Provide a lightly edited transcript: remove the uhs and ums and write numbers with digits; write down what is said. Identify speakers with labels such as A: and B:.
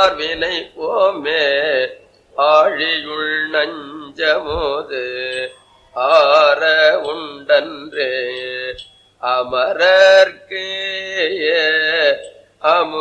A: வினை போமே ஆழியுள் நஞ்சமோது ஆர உண்டன்றே அமரர்க்கே அமு